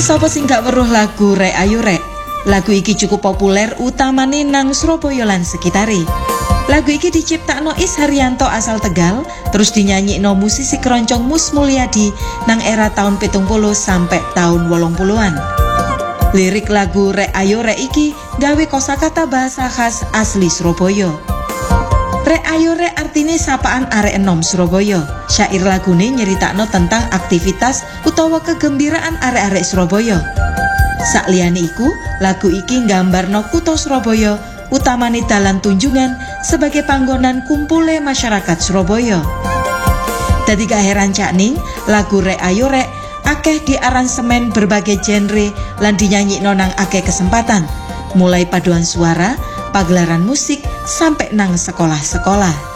Sapa sing gak weruh lagu Rek Ayo Rek? Lagu iki cukup populer utamane nang Surabaya lan sekitare. Lagu iki diciptakno Is Haryanto asal Tegal, terus dinyanyikno musisi keroncong Mus Mulyadi nang era tahun 70 sampai tahun 80-an. Lirik lagu Rek Ayo Rek iki gawe kosakata bahasa khas asli Surabaya. Rek Ayo Rek artine sapaan arek enom Surabaya. Syair lagune nyeritakno tentang aktivitas utawa kegembiraan arek-arek Surabaya. Sakliyane iku, lagu iki nggambarno kutha Surabaya, utamane dalan Tunjungan sebagai panggonan kumpule masyarakat Surabaya. Dadi gak heran cakning, lagu Rek Ayo Rek akeh diaransemen berbagai genre lan dinyanyikno nang akeh kesempatan, mulai paduan suara, pagelaran musik sampai nang sekolah-sekolah.